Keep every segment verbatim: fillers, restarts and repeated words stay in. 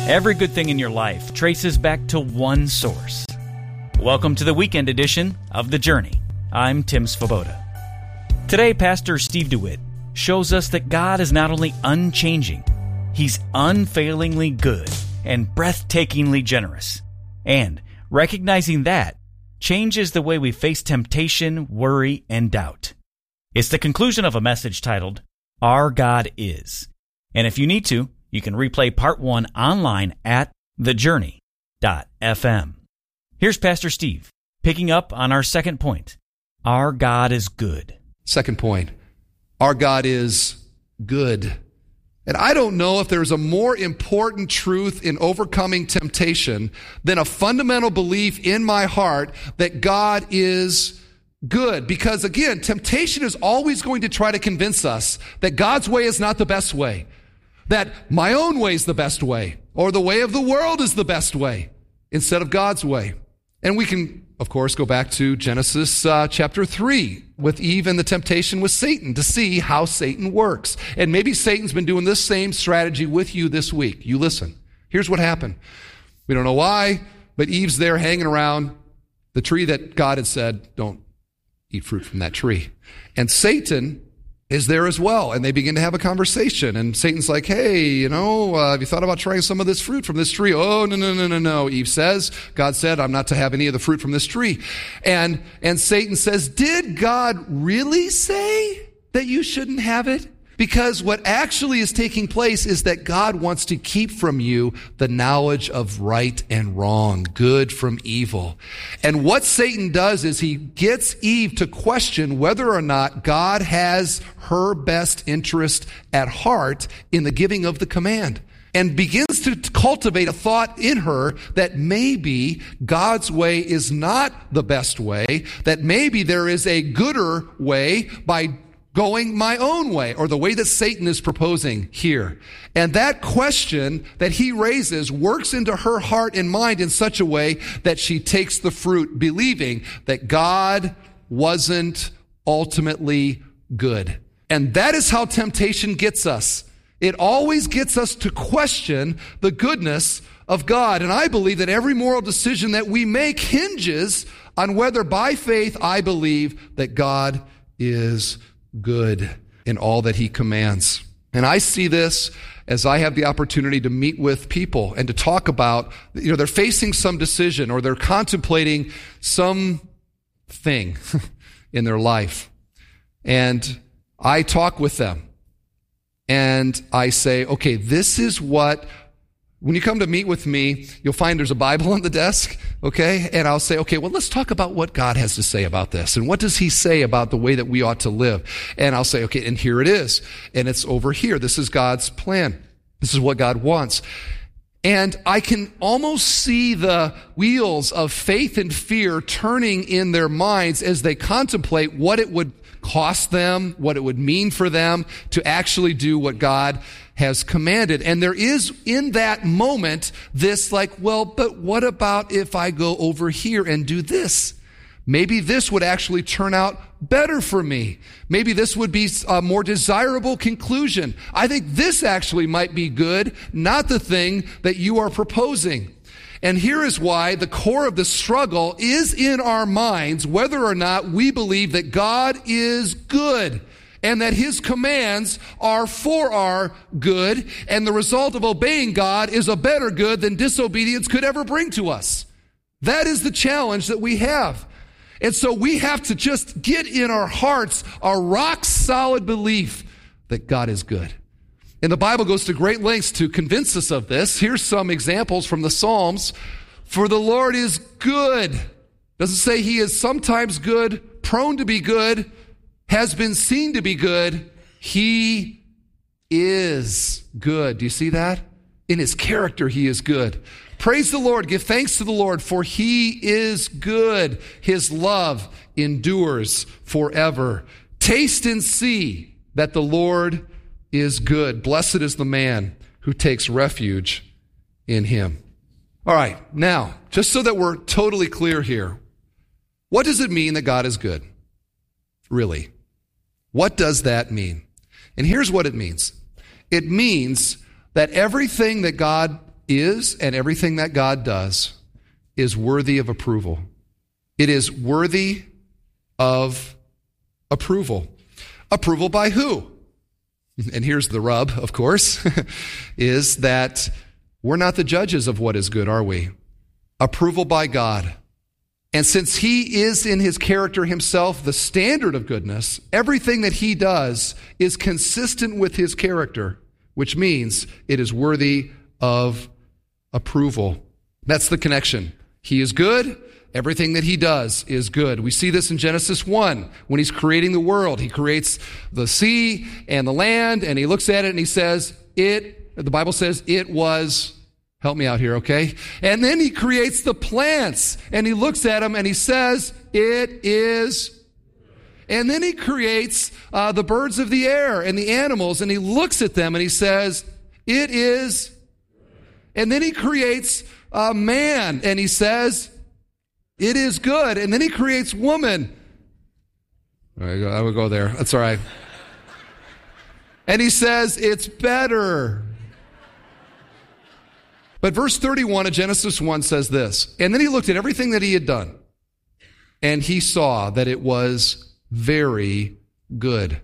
Every good thing in your life traces back to one source. Welcome to the weekend edition of The Journey. I'm Tim Svoboda. Today, Pastor Steve DeWitt shows us that God is not only unchanging, He's unfailingly good and breathtakingly generous. And recognizing that changes the way we face temptation, worry, and doubt. It's the conclusion of a message titled, Our God Is. And if you need to, you can replay part one online at the journey dot f m. Here's Pastor Steve, picking up on our second point. Our God is good. Second point, our God is good. And I don't know if there's a more important truth in overcoming temptation than a fundamental belief in my heart that God is good. Because again, temptation is always going to try to convince us that God's way is not the best way, that my own way is the best way, or the way of the world is the best way, instead of God's way. And we can, of course, go back to Genesis uh, chapter three with Eve and the temptation with Satan to see how Satan works. And maybe Satan's been doing this same strategy with you this week. You listen. Here's what happened. We don't know why, but Eve's there hanging around the tree that God had said, don't eat fruit from that tree. And Satan is there as well, and they begin to have a conversation, and Satan's like, hey, you know, uh, have you thought about trying some of this fruit from this tree? Oh, no, no, no, no, no. Eve says, God said, I'm not to have any of the fruit from this tree. And, and Satan says, did God really say that you shouldn't have it? Because what actually is taking place is that God wants to keep from you the knowledge of right and wrong, good from evil. And what Satan does is he gets Eve to question whether or not God has her best interest at heart in the giving of the command, and begins to cultivate a thought in her that maybe God's way is not the best way, that maybe there is a gooder way by going my own way, or the way that Satan is proposing here. And that question that he raises works into her heart and mind in such a way that she takes the fruit, believing that God wasn't ultimately good. And that is how temptation gets us. It always gets us to question the goodness of God. And I believe that every moral decision that we make hinges on whether by faith I believe that God is good in all that he commands. And I see this as I have the opportunity to meet with people and to talk about, you know, they're facing some decision or they're contemplating some thing in their life. And I talk with them and I say, okay, this is what, when you come to meet with me, you'll find there's a Bible on the desk, okay? And I'll say, okay, well, let's talk about what God has to say about this. And what does he say about the way that we ought to live? And I'll say, okay, and here it is. And it's over here. This is God's plan. This is what God wants. And I can almost see the wheels of faith and fear turning in their minds as they contemplate what it would cost them, what it would mean for them to actually do what God has commanded. And there is in that moment this like, well, but what about if I go over here and do this? Maybe this would actually turn out better for me. Maybe this would be a more desirable conclusion. I think this actually might be good, not the thing that you are proposing. And here is why the core of the struggle is in our minds, whether or not we believe that God is good and that his commands are for our good, and the result of obeying God is a better good than disobedience could ever bring to us. That is the challenge that we have. And so we have to just get in our hearts a rock-solid belief that God is good. And the Bible goes to great lengths to convince us of this. Here's some examples from the Psalms. For the Lord is good. Doesn't say he is sometimes good, prone to be good, has been seen to be good. He is good. Do you see that? In his character, he is good. Praise the Lord. Give thanks to the Lord, for he is good. His love endures forever. Taste and see that the Lord is good. Blessed is the man who takes refuge in him. All right, now, just so that we're totally clear here, what does it mean that God is good? Really? What does that mean? And here's what it means. It means that everything that God is and everything that God does is worthy of approval. It is worthy of approval. Approval by who? And here's the rub, of course, is that we're not the judges of what is good, are we? Approval by God. And since he is in his character himself the standard of goodness, everything that he does is consistent with his character, which means it is worthy of approval. That's the connection. He is good. Everything that he does is good. We see this in Genesis one. When he's creating the world, he creates the sea and the land, and he looks at it and he says, it, the Bible says, it was, help me out here, okay? And then he creates the plants, and he looks at them and he says, it is. And then he creates uh, the birds of the air and the animals, and he looks at them and he says, it is. And then he creates uh, man, and he says, it is good. And then he creates woman. I would go there. That's all right. And he says, it's better. But verse thirty-one of Genesis one says this. And then he looked at everything that he had done, and he saw that it was very good.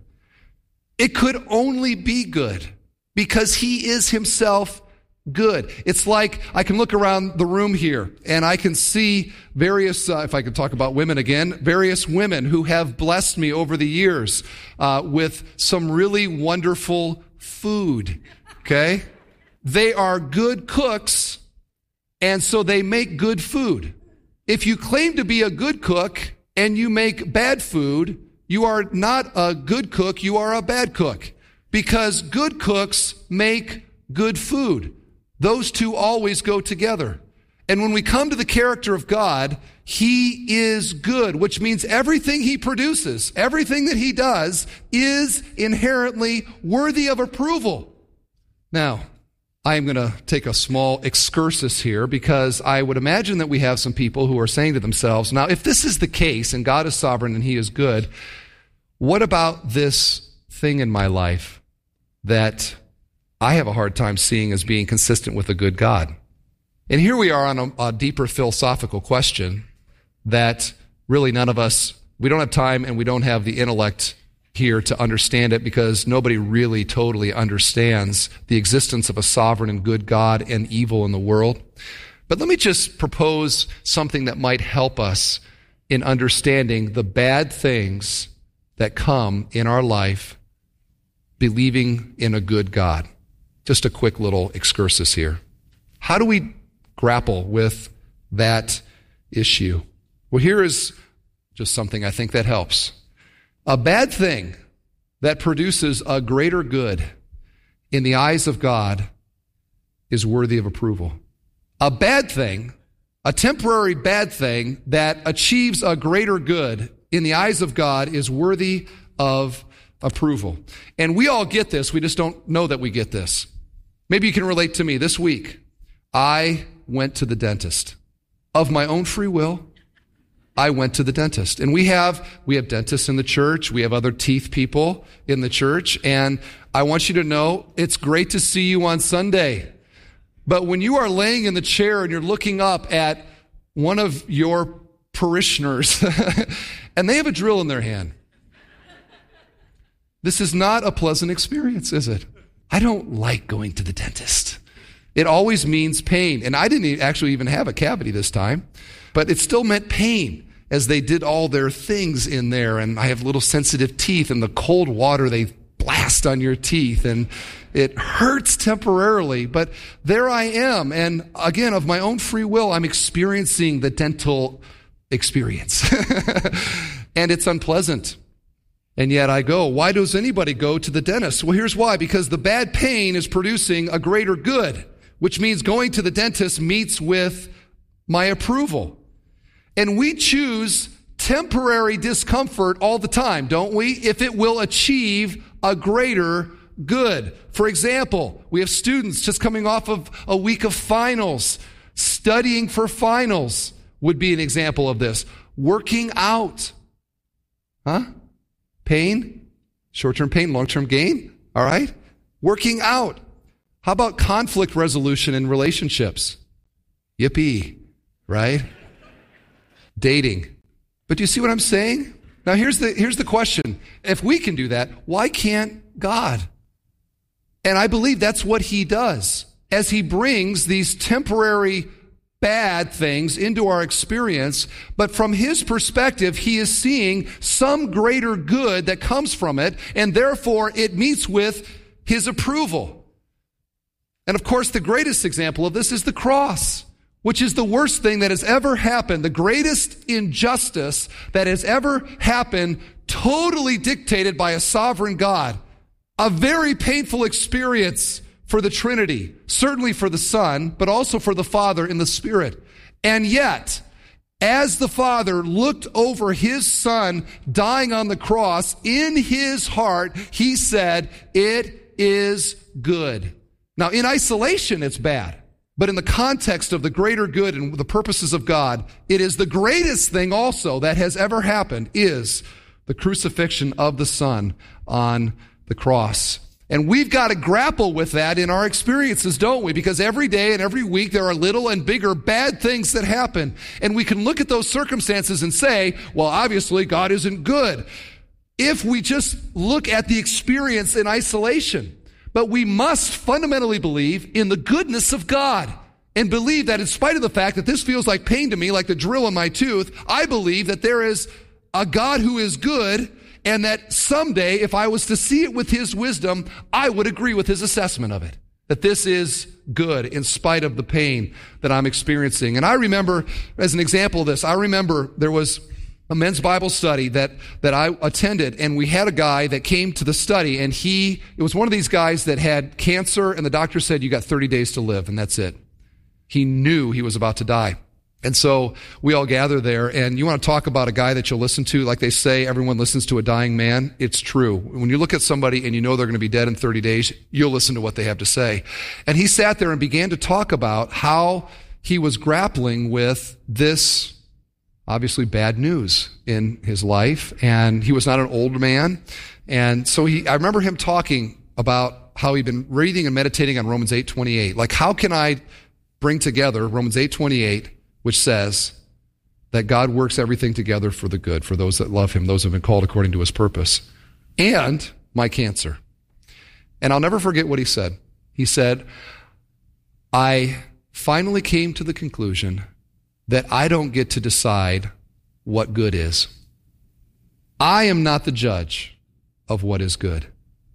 It could only be good because he is himself good. It's like I can look around the room here and I can see various, uh, if I could talk about women again, various women who have blessed me over the years uh, with some really wonderful food, okay? They are good cooks, and so they make good food. If you claim to be a good cook and you make bad food, you are not a good cook, you are a bad cook. Because good cooks make good food. Those two always go together. And when we come to the character of God, he is good, which means everything he produces, everything that he does is inherently worthy of approval. Now, I am going to take a small excursus here because I would imagine that we have some people who are saying to themselves, now, if this is the case and God is sovereign and he is good, what about this thing in my life that I have a hard time seeing as being consistent with a good God? And here we are on a, a deeper philosophical question that really none of us, we don't have time and we don't have the intellect here to understand it because nobody really totally understands the existence of a sovereign and good God and evil in the world. But let me just propose something that might help us in understanding the bad things that come in our life believing in a good God. Just a quick little excursus here. How do we grapple with that issue? Well, here is just something I think that helps. A bad thing that produces a greater good in the eyes of God is worthy of approval. A bad thing, a temporary bad thing that achieves a greater good in the eyes of God is worthy of approval. And we all get this. We just don't know that we get this. Maybe you can relate to me. This week, I went to the dentist. Of my own free will, I went to the dentist. And we have, we have dentists in the church. We have other teeth people in the church. And I want you to know, it's great to see you on Sunday. But when you are laying in the chair and you're looking up at one of your parishioners and they have a drill in their hand, this is not a pleasant experience, is it? I don't like going to the dentist. It always means pain. And I didn't actually even have a cavity this time, but it still meant pain as they did all their things in there. And I have little sensitive teeth, and the cold water they blast on your teeth, and it hurts temporarily. But there I am. And again, of my own free will, I'm experiencing the dental experience. And it's unpleasant. And yet I go. Why does anybody go to the dentist? Well, here's why. Because the bad pain is producing a greater good, which means going to the dentist meets with my approval. And we choose temporary discomfort all the time, don't we? If it will achieve a greater good. For example, we have students just coming off of a week of finals. Studying for finals would be an example of this. Working out. Huh? Pain, short-term pain, long-term gain, all right? Working out. How about conflict resolution in relationships? Yippee, right? Dating. But do you see what I'm saying? Now here's the, here's the question. If we can do that, why can't God? And I believe that's what he does. As he brings these temporary bad things into our experience, but from his perspective, he is seeing some greater good that comes from it, and therefore it meets with his approval. And of course, the greatest example of this is the cross, which is the worst thing that has ever happened, the greatest injustice that has ever happened, totally dictated by a sovereign God. A very painful experience for the Trinity, certainly for the Son, but also for the Father in the Spirit. And yet, as the Father looked over his Son dying on the cross, in his heart, he said, "It is good." Now, in isolation, it's bad. But in the context of the greater good and the purposes of God, it is the greatest thing also that has ever happened is the crucifixion of the Son on the cross. And we've got to grapple with that in our experiences, don't we? Because every day and every week there are little and bigger bad things that happen. And we can look at those circumstances and say, well, obviously God isn't good, if we just look at the experience in isolation. But we must fundamentally believe in the goodness of God and believe that in spite of the fact that this feels like pain to me, like the drill in my tooth, I believe that there is a God who is good, and that someday, if I was to see it with his wisdom, I would agree with his assessment of it, that this is good in spite of the pain that I'm experiencing. And I remember, as an example of this, I remember there was a men's Bible study that, that I attended, and we had a guy that came to the study, and he, it was one of these guys that had cancer, and the doctor said, you got thirty days to live, and that's it. He knew he was about to die. And so we all gather there, and you want to talk about a guy that you'll listen to, like they say, everyone listens to a dying man. It's true. When you look at somebody and you know they're going to be dead in thirty days, you'll listen to what they have to say. And he sat there and began to talk about how he was grappling with this obviously bad news in his life, and he was not an old man. And so he, I remember him talking about how he'd been reading and meditating on Romans eight twenty-eight. Like, how can I bring together Romans eight twenty-eight, which says that God works everything together for the good, for those that love him, those who have been called according to his purpose, and my cancer. And I'll never forget what he said. He said, I finally came to the conclusion that I don't get to decide what good is. I am not the judge of what is good.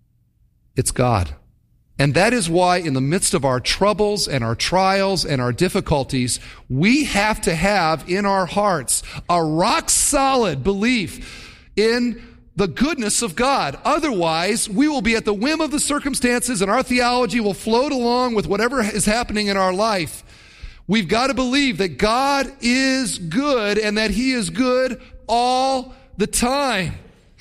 It's God. And that is why in the midst of our troubles and our trials and our difficulties, we have to have in our hearts a rock-solid belief in the goodness of God. Otherwise, we will be at the whim of the circumstances, and our theology will float along with whatever is happening in our life. We've got to believe that God is good and that he is good all the time.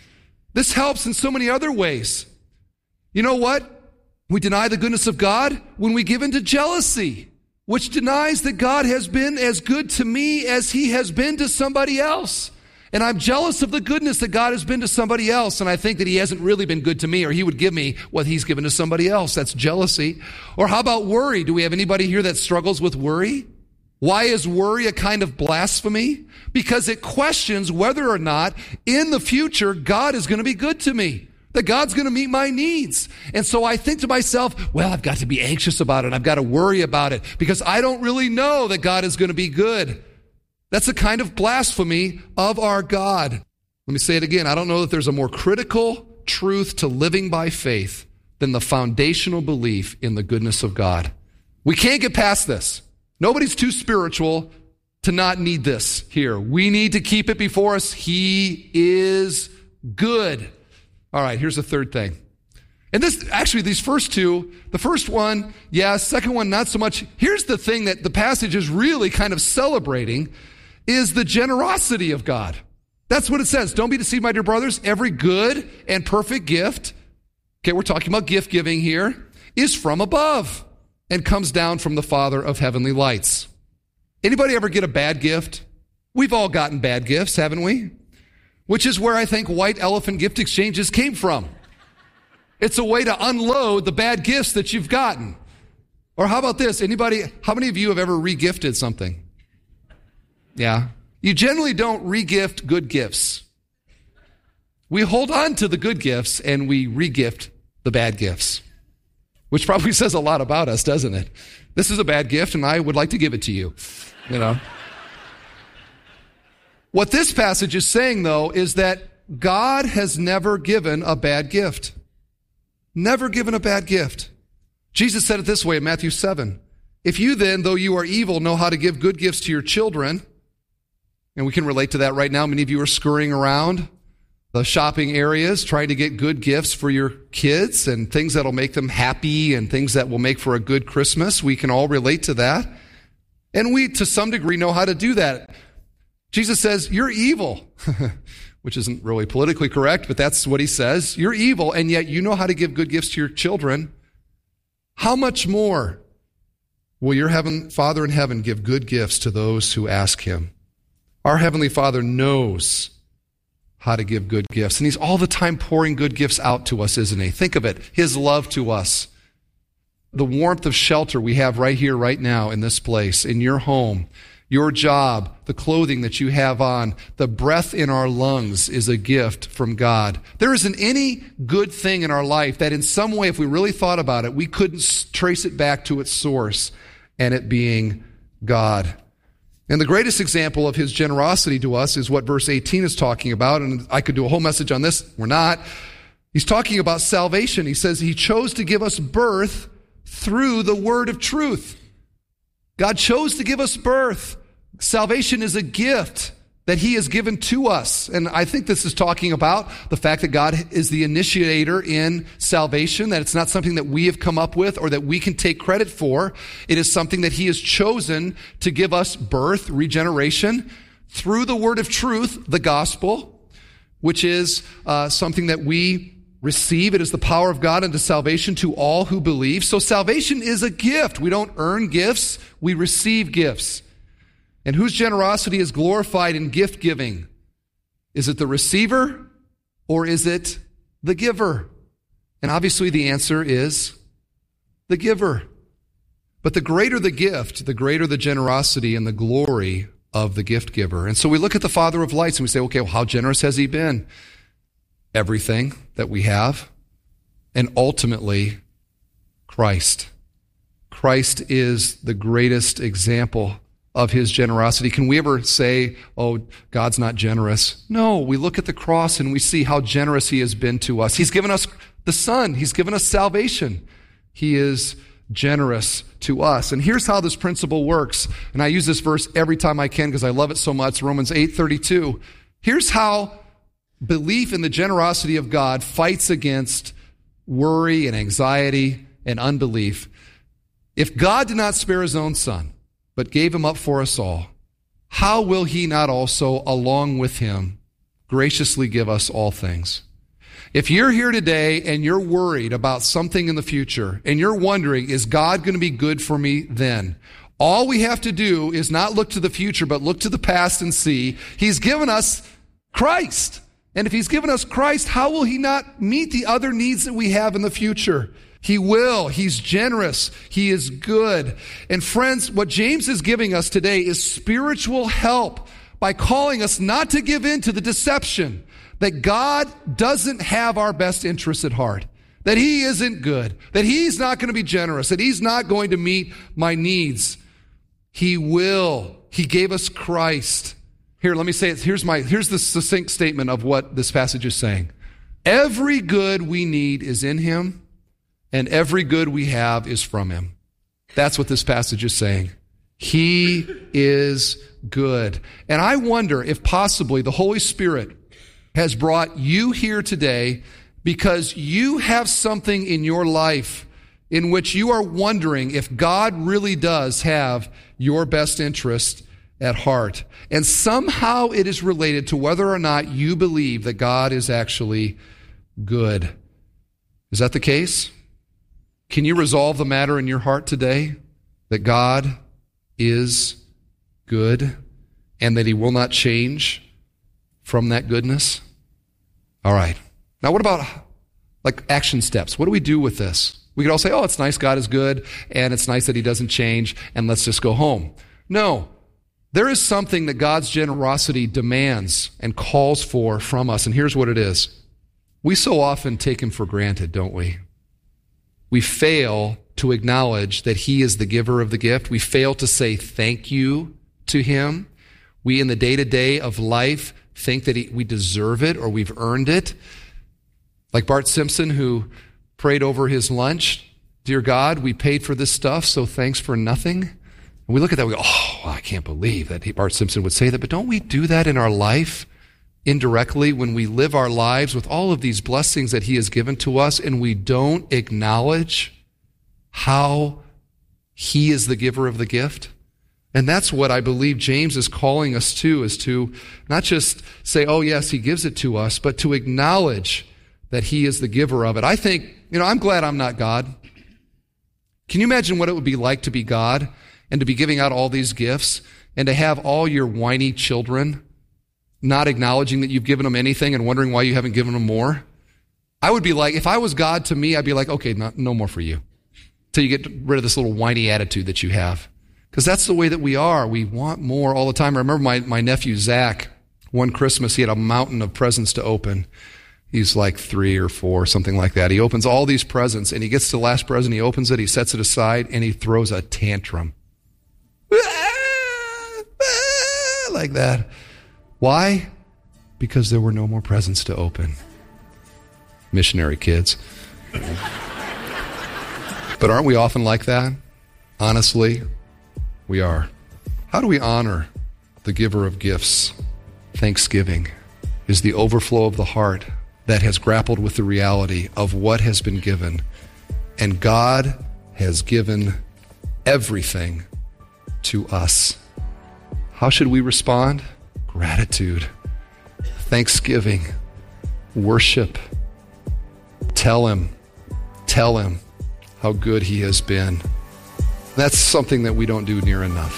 This helps in so many other ways. You know what? We deny the goodness of God when we give in to jealousy, which denies that God has been as good to me as he has been to somebody else. And I'm jealous of the goodness that God has been to somebody else, and I think that he hasn't really been good to me, or he would give me what he's given to somebody else. That's jealousy. Or how about worry? Do we have anybody here that struggles with worry? Why is worry a kind of blasphemy? Because it questions whether or not in the future God is going to be good to me, that God's going to meet my needs. And so I think to myself, well, I've got to be anxious about it. I've got to worry about it because I don't really know that God is going to be good. That's a kind of blasphemy of our God. Let me say it again. I don't know that there's a more critical truth to living by faith than the foundational belief in the goodness of God. We can't get past this. Nobody's too spiritual to not need this here. We need to keep it before us. He is good. All right, here's the third thing. And this, actually, these first two, the first one, yes, second one, not so much. Here's the thing that the passage is really kind of celebrating is the generosity of God. That's what it says. Don't be deceived, my dear brothers. Every good and perfect gift, okay, we're talking about gift giving here, is from above and comes down from the Father of heavenly lights. Anybody ever get a bad gift? We've all gotten bad gifts, haven't we? Which is where I think white elephant gift exchanges came from. It's a way to unload the bad gifts that you've gotten. Or how about this? Anybody, how many of you have ever re-gifted something? Yeah. You generally don't re-gift good gifts. We hold on to the good gifts and we re-gift the bad gifts, which probably says a lot about us, doesn't it? This is a bad gift and I would like to give it to you, you know. What this passage is saying, though, is that God has never given a bad gift. Never given a bad gift. Jesus said it this way in Matthew seven. If you then, though you are evil, know how to give good gifts to your children, and we can relate to that right now. Many of you are scurrying around the shopping areas trying to get good gifts for your kids and things that will make them happy and things that will make for a good Christmas. We can all relate to that. And we, to some degree, know how to do that. Jesus says, you're evil, which isn't really politically correct, but that's what he says. You're evil, and yet you know how to give good gifts to your children. How much more will your heaven, Father in heaven give good gifts to those who ask him? Our Heavenly Father knows how to give good gifts, and he's all the time pouring good gifts out to us, isn't he? Think of it, his love to us. The warmth of shelter we have right here, right now in this place, in your home, your job, the clothing that you have on, the breath in our lungs is a gift from God. There isn't any good thing in our life that in some way, if we really thought about it, we couldn't trace it back to its source, and it being God. And the greatest example of his generosity to us is what verse eighteen is talking about, and I could do a whole message on this. We're not. He's talking about salvation. He says he chose to give us birth through the word of truth. God chose to give us birth. Salvation is a gift that he has given to us. And I think this is talking about the fact that God is the initiator in salvation, that it's not something that we have come up with or that we can take credit for. It is something that he has chosen to give us birth, regeneration, through the word of truth, the gospel, which is uh, something that we receive. It is the power of God unto salvation to all who believe. So salvation is a gift. We don't earn gifts, we receive gifts. And whose generosity is glorified in gift giving? Is it the receiver or is it the giver? And obviously the answer is the giver. But the greater the gift, the greater the generosity and the glory of the gift giver. And so we look at the Father of lights and we say, okay, well, how generous has he been? Everything that we have. And ultimately, Christ. Christ is the greatest example of his generosity. Can we ever say, oh, God's not generous? No, we look at the cross and we see how generous he has been to us. He's given us the Son. He's given us salvation. He is generous to us. And here's how this principle works. And I use this verse every time I can because I love it so much. Romans eight thirty-two. Here's how belief in the generosity of God fights against worry and anxiety and unbelief. If God did not spare his own Son, but gave him up for us all, how will he not also, along with him, graciously give us all things? If you're here today and you're worried about something in the future, and you're wondering, is God going to be good for me then? All we have to do is not look to the future, but look to the past and see he's given us Christ. And if he's given us Christ, how will he not meet the other needs that we have in the future? He will. He's generous. He is good. And friends, what James is giving us today is spiritual help by calling us not to give in to the deception that God doesn't have our best interests at heart, that he isn't good, that he's not going to be generous, that he's not going to meet my needs. He will. He gave us Christ. Here, let me say it. Here's my, here's the succinct statement of what this passage is saying. Every good we need is in him, and every good we have is from him. That's what this passage is saying. He is good. And I wonder if possibly the Holy Spirit has brought you here today because you have something in your life in which you are wondering if God really does have your best interest at heart. And somehow it is related to whether or not you believe that God is actually good. Is that the case? Can you resolve the matter in your heart today that God is good and that he will not change from that goodness? All right. Now what about like action steps? What do we do with this? We could all say, oh, it's nice, God is good, and it's nice that he doesn't change, and let's just go home. No, there is something that God's generosity demands and calls for from us, and here's what it is. We so often take him for granted, don't we? We fail to acknowledge that he is the giver of the gift. We fail to say thank you to him. We, in the day-to-day of life, think that he, we deserve it or we've earned it. Like Bart Simpson, who prayed over his lunch, dear God, we paid for this stuff, so thanks for nothing. And we look at that, we go, oh, I can't believe that he, Bart Simpson would say that. But don't we do that in our life indirectly when we live our lives with all of these blessings that he has given to us and we don't acknowledge how he is the giver of the gift? And that's what I believe James is calling us to, is to not just say, oh, yes, he gives it to us, but to acknowledge that he is the giver of it. I think, you know, I'm glad I'm not God. Can you imagine what it would be like to be God and to be giving out all these gifts and to have all your whiny children not acknowledging that you've given them anything and wondering why you haven't given them more? I would be like, if I was God to me, I'd be like, okay, no, no more for you. Till you get rid of this little whiny attitude that you have. Because that's the way that we are. We want more all the time. I remember my, my nephew, Zach, one Christmas, he had a mountain of presents to open. He's like three or four, something like that. He opens all these presents, and he gets to the last present, he opens it, he sets it aside, and he throws a tantrum. Like that. Why? Because there were no more presents to open. Missionary kids. But aren't we often like that? Honestly, we are. How do we honor the giver of gifts? Thanksgiving is the overflow of the heart that has grappled with the reality of what has been given. And God has given everything to us. How should we respond? Gratitude, thanksgiving, worship. Tell him, tell him how good he has been. That's something that we don't do near enough.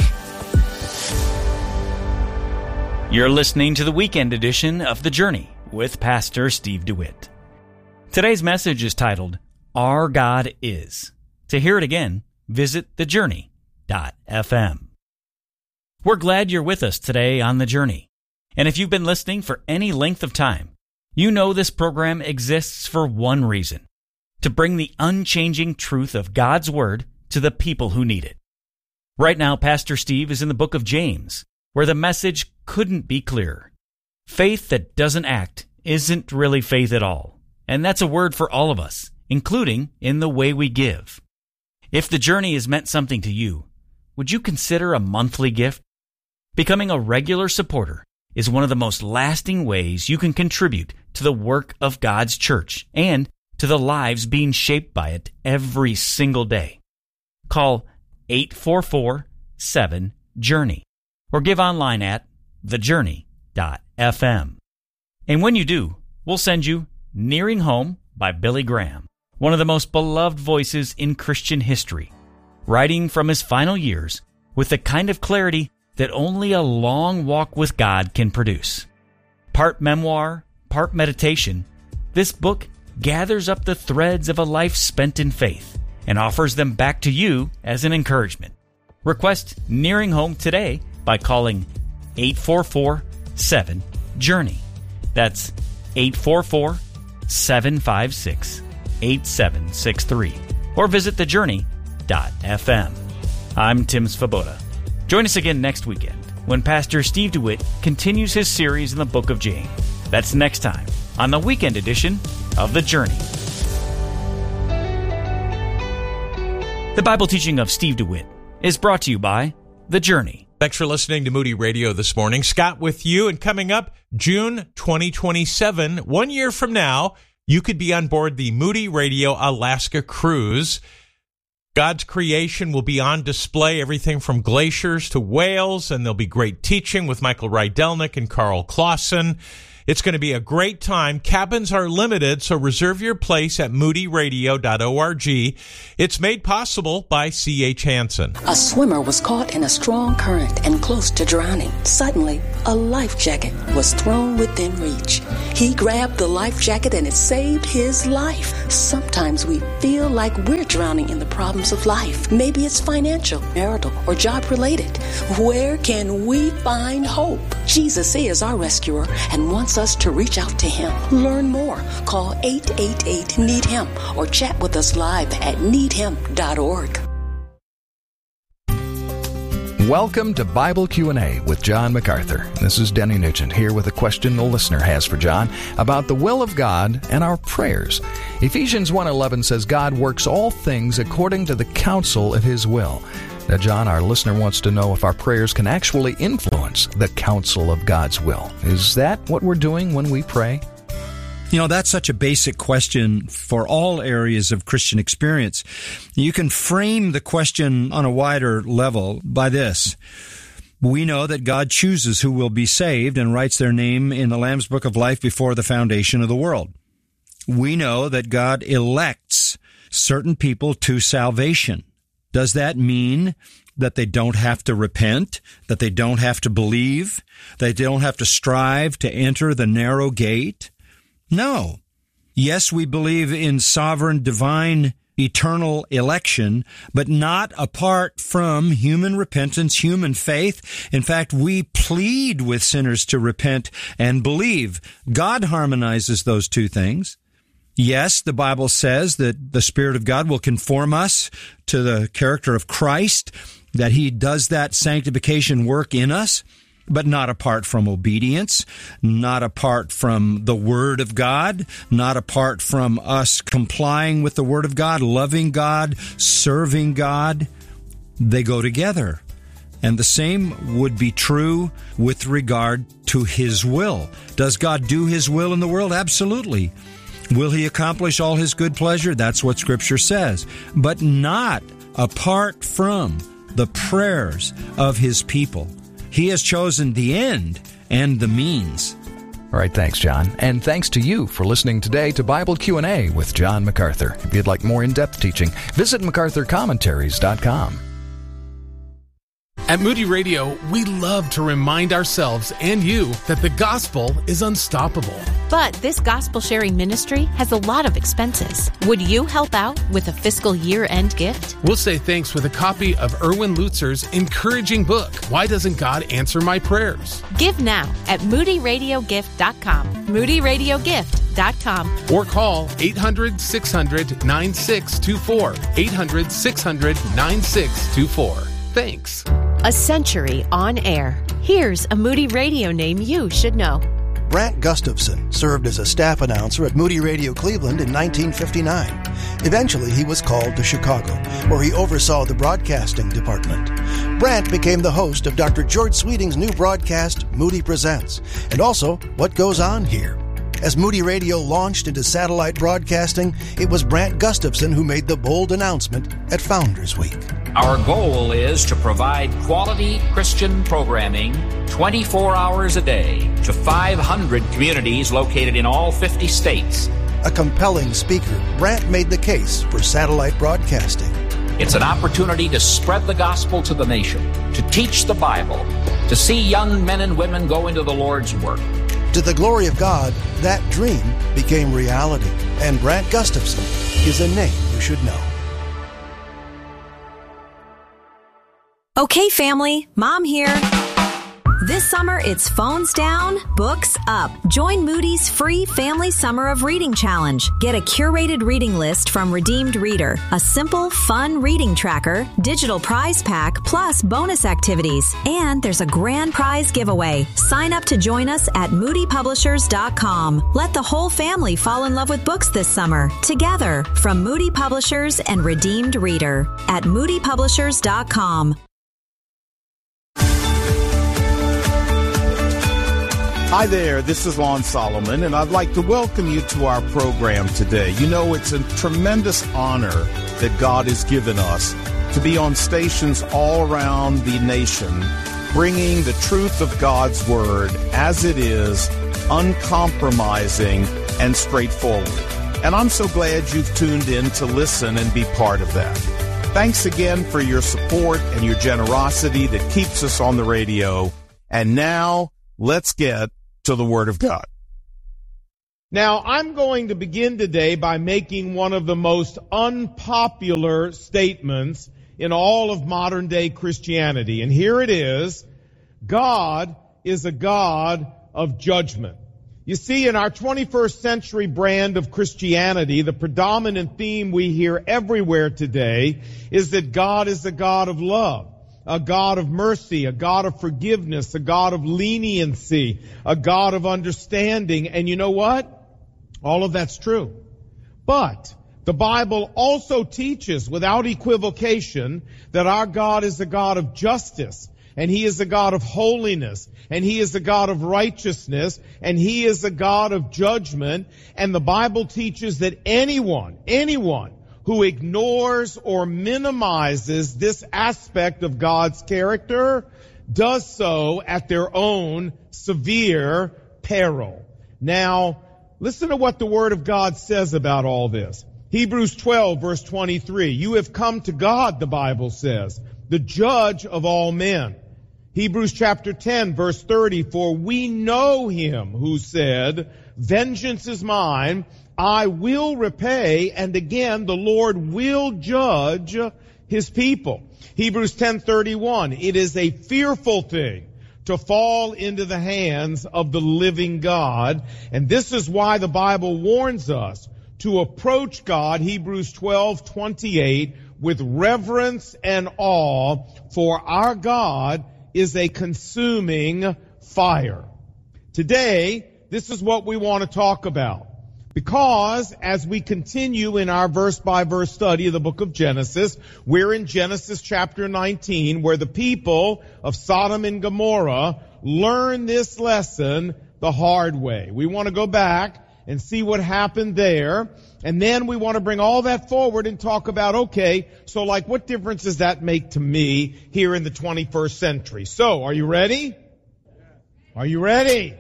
You're listening to the weekend edition of The Journey with Pastor Steve DeWitt. Today's message is titled, Our God Is. To hear it again, visit the journey dot f m. We're glad you're with us today on The Journey. And if you've been listening for any length of time, you know this program exists for one reason, to bring the unchanging truth of God's Word to the people who need it. Right now, Pastor Steve is in the book of James, where the message couldn't be clearer. Faith that doesn't act isn't really faith at all, and that's a word for all of us, including in the way we give. If The Journey has meant something to you, would you consider a monthly gift? Becoming a regular supporter is one of the most lasting ways you can contribute to the work of God's church and to the lives being shaped by it every single day. Call eight four four, seven, journey or give online at the journey dot f m. And when you do, we'll send you Nearing Home by Billy Graham, one of the most beloved voices in Christian history, writing from his final years with the kind of clarity that only a long walk with God can produce. Part memoir, part meditation, this book gathers up the threads of a life spent in faith and offers them back to you as an encouragement. Request Nearing Home today by calling eight four four, seven, journey. That's eight four four, seven five six, eight seven six three. Or visit the journey dot f m. I'm Tim Svoboda. Join us again next weekend when Pastor Steve DeWitt continues his series in the book of James. That's next time on the weekend edition of The Journey. The Bible teaching of Steve DeWitt is brought to you by The Journey. Thanks for listening to Moody Radio this morning. Scott with you, and coming up, June twenty twenty-seven, one year from now, you could be on board the Moody Radio Alaska cruise. God's creation will be on display, everything from glaciers to whales, and there'll be great teaching with Michael Rydelnik and Carl Clausen. It's going to be a great time. Cabins are limited, so reserve your place at moody radio dot org. It's made possible by C H. Hansen. A swimmer was caught in a strong current and close to drowning. Suddenly, a life jacket was thrown within reach. He grabbed the life jacket and it saved his life. Sometimes we feel like we're drowning in the problems of life. Maybe it's financial, marital, or job-related. Where can we find hope? Jesus is our rescuer and wants us to reach out to him. Learn more. Call eight eight eight, need him or chat with us live at need him dot org. Welcome to Bible Q and A with John MacArthur. This is Denny Nugent here with a question the listener has for John about the will of God and our prayers. Ephesians one eleven says God works all things according to the counsel of his will. Now, John, our listener wants to know if our prayers can actually influence the counsel of God's will. Is that what we're doing when we pray? You know, that's such a basic question for all areas of Christian experience. You can frame the question on a wider level by this. We know that God chooses who will be saved and writes their name in the Lamb's Book of Life before the foundation of the world. We know that God elects certain people to salvation. Does that mean that they don't have to repent, that they don't have to believe, that they don't have to strive to enter the narrow gate? No. Yes, we believe in sovereign, divine, eternal election, but not apart from human repentance, human faith. In fact, we plead with sinners to repent and believe. God harmonizes those two things. Yes, the Bible says that the Spirit of God will conform us to the character of Christ, that he does that sanctification work in us, but not apart from obedience, not apart from the Word of God, not apart from us complying with the Word of God, loving God, serving God. They go together. And the same would be true with regard to his will. Does God do his will in the world? Absolutely. Will he accomplish all his good pleasure? That's what Scripture says. But not apart from the prayers of his people. He has chosen the end and the means. All right, thanks, John. And thanks to you for listening today to Bible Q and A with John MacArthur. If you'd like more in-depth teaching, visit macarthur commentaries dot com. At Moody Radio, we love to remind ourselves and you that the gospel is unstoppable. But this gospel-sharing ministry has a lot of expenses. Would you help out with a fiscal year-end gift? We'll say thanks with a copy of Erwin Lutzer's encouraging book, Why Doesn't God Answer My Prayers? Give now at moody radio gift dot com. moody radio gift dot com. Or call eight hundred, six hundred, nine six two four. eight hundred, six hundred, nine six two four. Thanks. A century on air. Here's a Moody Radio name you should know. Brant Gustafson served as a staff announcer at Moody Radio Cleveland in nineteen fifty-nine. Eventually, he was called to Chicago, where he oversaw the broadcasting department. Brant became the host of Doctor George Sweeting's new broadcast, Moody Presents, and also What Goes On Here. As Moody Radio launched into satellite broadcasting, it was Brant Gustafson who made the bold announcement at Founders Week. Our goal is to provide quality Christian programming twenty-four hours a day to five hundred communities located in all fifty states. A compelling speaker, Brant made the case for satellite broadcasting. It's an opportunity to spread the gospel to the nation, to teach the Bible, to see young men and women go into the Lord's work. To the glory of God, that dream became reality, and Brant Gustafson is a name you should know. Okay, family, Mom here. This summer, it's phones down, books up. Join Moody's free Family Summer of Reading Challenge. Get a curated reading list from Redeemed Reader, a simple, fun reading tracker, digital prize pack, plus bonus activities. And there's a grand prize giveaway. Sign up to join us at moody publishers dot com. Let the whole family fall in love with books this summer, together, from Moody Publishers and Redeemed Reader at moody publishers dot com. Hi there, this is Lon Solomon, and I'd like to welcome you to our program today. You know, it's a tremendous honor that God has given us to be on stations all around the nation, bringing the truth of God's Word as it is uncompromising, and straightforward. And I'm so glad you've tuned in to listen and be part of that. Thanks again for your support and your generosity that keeps us on the radio. And now, let's get to the Word of God. Now, I'm going to begin today by making one of the most unpopular statements in all of modern-day Christianity. And here it is: God is a God of judgment. You see, in our twenty-first century brand of Christianity, the predominant theme we hear everywhere today is that God is a God of love, a God of mercy, a God of forgiveness, a God of leniency, a God of understanding. And you know what? All of that's true. But the Bible also teaches without equivocation that our God is a God of justice, and He is a God of holiness, and He is a God of righteousness, and He is a God of judgment. And the Bible teaches that anyone, anyone who ignores or minimizes this aspect of God's character does so at their own severe peril. Now, listen to what the Word of God says about all this. Hebrews twelve, verse twenty-three. You have come to God, the Bible says, the judge of all men. Hebrews chapter ten, verse thirty. For we know Him who said, vengeance is mine, I will repay, and again the Lord will judge His people. Hebrews ten thirty-one. It is a fearful thing to fall into the hands of the living God. And this is why the Bible warns us to approach God, Hebrews twelve twenty-eight, with reverence and awe, for our God is a consuming fire. Today, this is what we want to talk about. Because as we continue in our verse-by-verse study of the book of Genesis, we're in Genesis chapter nineteen, where the people of Sodom and Gomorrah learn this lesson the hard way. We want to go back and see what happened there, and then we want to bring all that forward and talk about, okay, so like what difference does that make to me here in the twenty-first century? So, are you ready? Are you ready?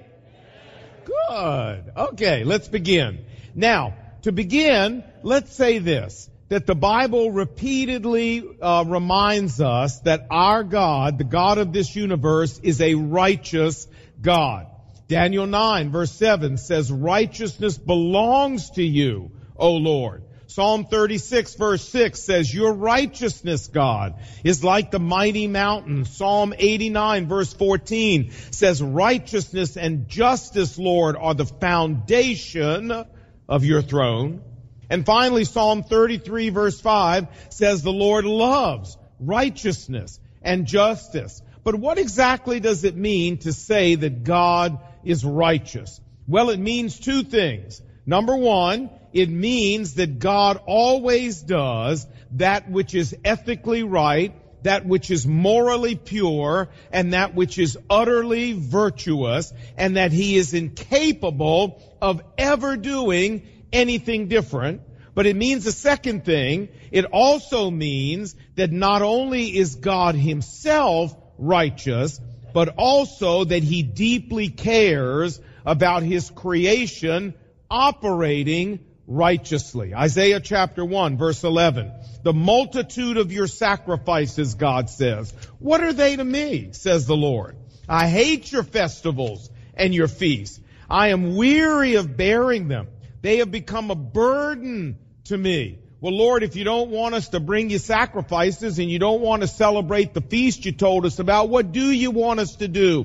Good. Okay, let's begin. Now, to begin, let's say this, that the Bible repeatedly uh, reminds us that our God, the God of this universe, is a righteous God. Daniel nine, verse seven says, righteousness belongs to you, O Lord. Psalm thirty-six, verse six says, your righteousness, God, is like the mighty mountain. Psalm eighty-nine, verse fourteen says, righteousness and justice, Lord, are the foundation of your throne. And finally, Psalm thirty-three, verse five says, the Lord loves righteousness and justice. But what exactly does it mean to say that God is righteous? Well, it means two things. Number one, it means that God always does that which is ethically right, that which is morally pure, and that which is utterly virtuous, and that He is incapable of ever doing anything different. But it means a second thing. It also means that not only is God Himself righteous, but also that He deeply cares about His creation operating righteously. Isaiah chapter one, verse eleven. The multitude of your sacrifices, God says, what are they to me, says the Lord? I hate your festivals and your feasts. I am weary of bearing them. They have become a burden to me. Well, Lord, if you don't want us to bring you sacrifices and you don't want to celebrate the feast you told us about, what do you want us to do?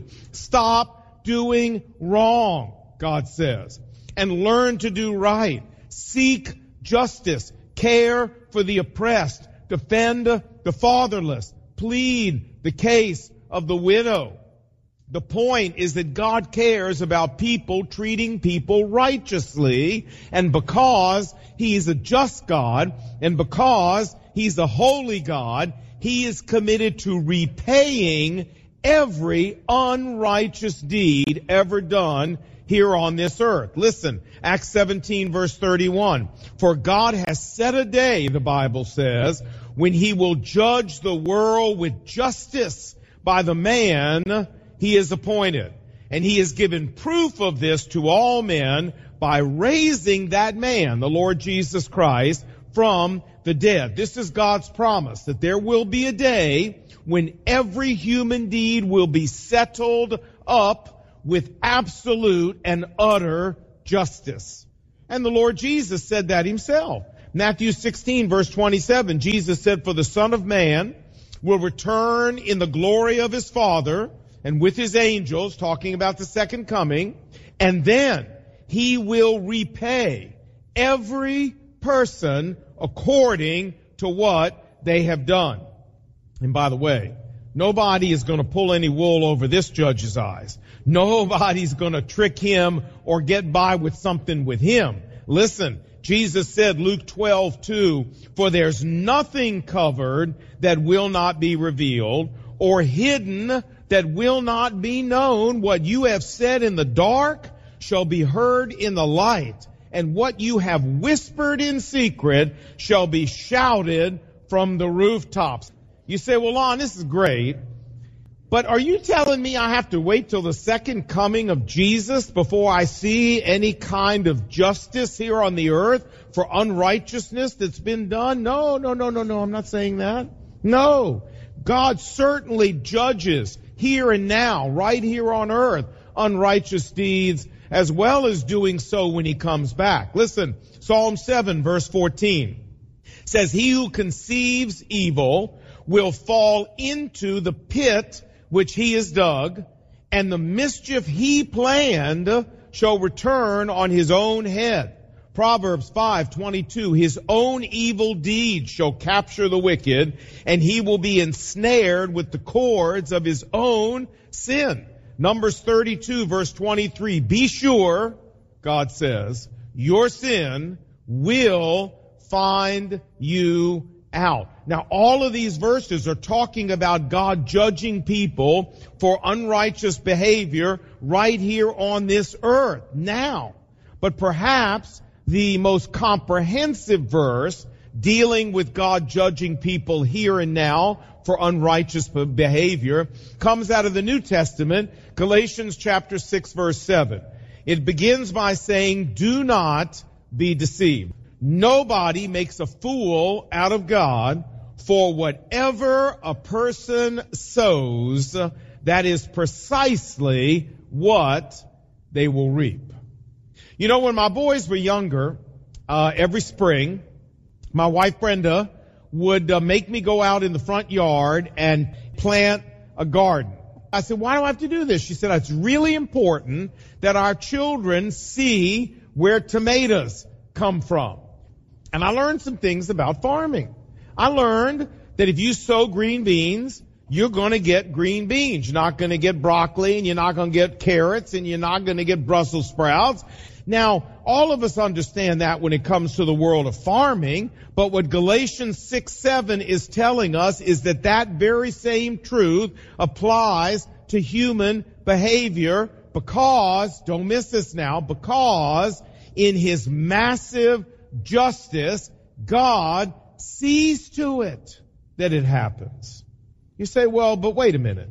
Stop doing wrong, God says, and learn to do right. Seek justice. Care for the oppressed. Defend the fatherless. Plead the case of the widow. The point is that God cares about people treating people righteously, and because He's a just God, and because He's a holy God, He is committed to repaying every unrighteous deed ever done here on this earth. Listen, Acts seventeen, verse thirty-one. For God has set a day, the Bible says, when He will judge the world with justice by the man He is appointed. And he has given proof of this to all men by raising that man, the Lord Jesus Christ, from the dead. This is God's promise, that there will be a day when every human deed will be settled up with absolute and utter justice. And the Lord Jesus said that himself. Matthew sixteen, verse twenty-seven, Jesus said, "For the Son of Man will return in the glory of his Father and with his angels," talking about the second coming, "and then he will repay every person according to what they have done." And by the way, nobody is going to pull any wool over this judge's eyes. Nobody's going to trick him or get by with something with him. Listen, Jesus said, Luke twelve two, "For there's nothing covered that will not be revealed, or hidden that will not be known. What you have said in the dark shall be heard in the light, and what you have whispered in secret shall be shouted from the rooftops." You say, "Well, Lon, this is great, but are you telling me I have to wait till the second coming of Jesus before I see any kind of justice here on the earth for unrighteousness that's been done?" No, no, no, no, no, I'm not saying that. No. God certainly judges here and now, right here on earth, unrighteous deeds, as well as doing so when he comes back. Listen, Psalm seven, verse fourteen says, "He who conceives evil will fall into the pit which he has dug, and the mischief he planned shall return on his own head." Proverbs five twenty-two, "His own evil deeds shall capture the wicked, and he will be ensnared with the cords of his own sin." Numbers thirty-two, verse twenty-three, "Be sure," God says, "your sin will find you out." Now, all of these verses are talking about God judging people for unrighteous behavior right here on this earth now. But perhaps the most comprehensive verse dealing with God judging people here and now for unrighteous behavior comes out of the New Testament, Galatians chapter six, verse seven. It begins by saying, "Do not be deceived. Nobody makes a fool out of God, for whatever a person sows, that is precisely what they will reap." You know, when my boys were younger, uh, every spring, my wife Brenda would uh, make me go out in the front yard and plant a garden. I said, "Why do I have to do this?" She said, "It's really important that our children see where tomatoes come from." And I learned some things about farming. I learned that if you sow green beans, you're going to get green beans. You're not going to get broccoli, and you're not going to get carrots, and you're not going to get Brussels sprouts. Now, all of us understand that when it comes to the world of farming, but what Galatians six seven is telling us is that that very same truth applies to human behavior because, don't miss this now, because in his massive justice, God sees to it that it happens. You say, "Well, but wait a minute.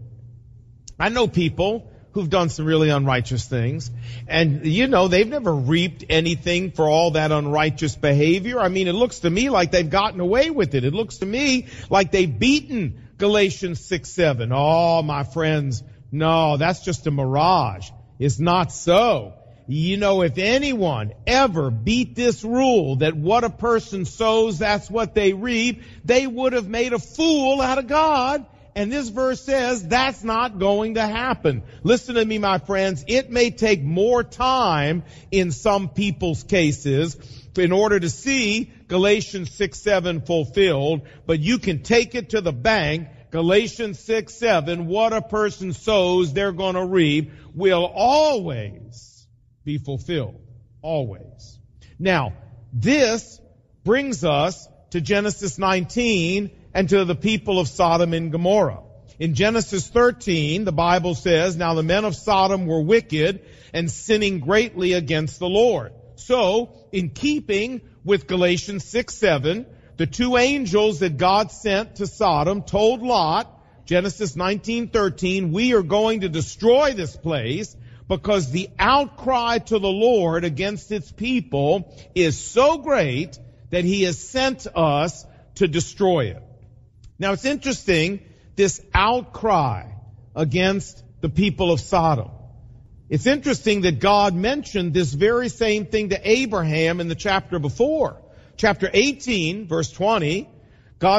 I know people who've done some really unrighteous things, and you know, they've never reaped anything for all that unrighteous behavior. I mean, it looks to me like they've gotten away with it. It looks to me like they've beaten Galatians six seven. Oh, my friends, no, that's just a mirage. It's not so. You know, if anyone ever beat this rule that what a person sows, that's what they reap, they would have made a fool out of God. And this verse says that's not going to happen. Listen to me, my friends. It may take more time in some people's cases in order to see Galatians six seven fulfilled, but you can take it to the bank. Galatians six seven, what a person sows, they're going to reap, will always be fulfilled. Always. Now, this brings us to Genesis nineteen and to the people of Sodom and Gomorrah. In Genesis thirteen, the Bible says, "Now the men of Sodom were wicked and sinning greatly against the Lord." So, in keeping with Galatians six seven, the two angels that God sent to Sodom told Lot, Genesis nineteen thirteen, "We are going to destroy this place, because the outcry to the Lord against its people is so great that he has sent us to destroy it. Now it's interesting, this outcry against the people of Sodom. It's interesting that God mentioned this very same thing to Abraham in the chapter before. Chapter eighteen, verse twenty,